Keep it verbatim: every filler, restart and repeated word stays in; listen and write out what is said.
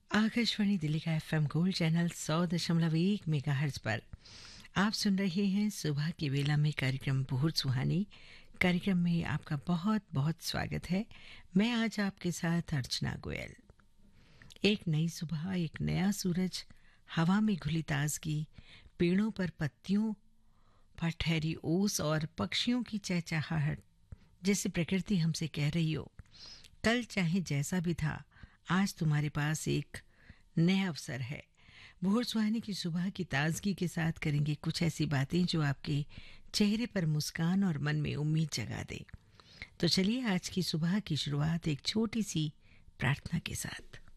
आकाशवाणी दिल्ली का FM gold channel सौ दशमलव एक मेगाहर्ट्ज पर आप सुन रहे हैं सुबह की वेला में कार्यक्रम बहुत सुहानी। कार्यक्रम में आपका बहुत बहुत स्वागत है। मैं आज आपके साथ अर्चना गोयल। एक नई सुबह, एक नया सूरज, हवा में घुली ताजगी, पेड़ों पर पत्तियों पर ठहरी ओस और पक्षियों की चहचहाहट, जैसे प्रकृति हमसे कह रही हो, कल चाहे जैसा भी था, आज तुम्हारे पास एक नया अवसर है। भोर सुहाने की सुबह की ताजगी के साथ करेंगे कुछ ऐसी बातें जो आपके चेहरे पर मुस्कान और मन में उम्मीद जगा दे। तो चलिए आज की सुबह की शुरुआत एक छोटी सी प्रार्थना के साथ।